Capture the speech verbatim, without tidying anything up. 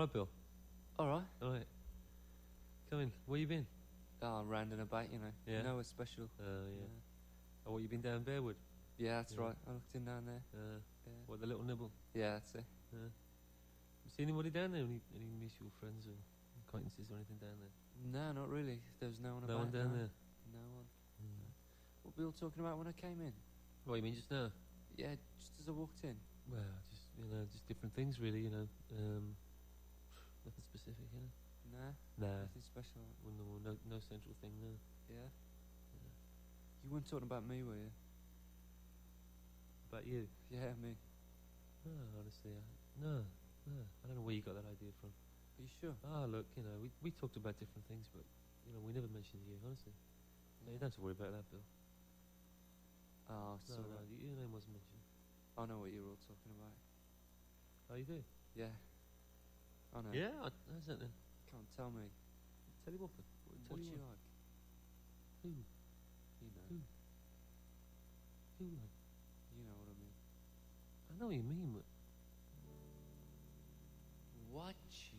right, Bill? All right. All right. Come in. Where you been? Oh, round and about, you know. Yeah? Nowhere special. Oh, yeah. Oh, what, you been down Bearwood? Yeah, that's Yeah. right. I looked in down there. Uh, Yeah. what, the little nibble? Yeah, that's it. Uh, you see anybody down there? Any, any mutual friends or acquaintances or anything down there? No, not really. There's no one No about. one down no. there? No one. Mm. What were we all talking about when I came in? What, you mean just now? Yeah, just as I walked in. Well, just, you know, just different things, really, you know. Um, nothing specific, you know. Nah, Nah. nothing special. Well, no, no, no central thing, no. Yeah? You weren't talking about me, were you? About you? Yeah, me. No, honestly, I, no, no. I don't know where you got that idea from. Are you sure? Ah, look, you know, we, we talked about different things, but, you know, we never mentioned you, honestly. No, you don't have to worry about that, Bill. Oh, No, so no, your name wasn't mentioned. I know what you're all talking about. Oh, you do? Yeah. I know. Yeah? I, how's that then? Can't tell me. Tell you what, but, tell What's you she what. like? Who? You know. Who? Who, like? You know what I mean. I know what you mean, but... Watch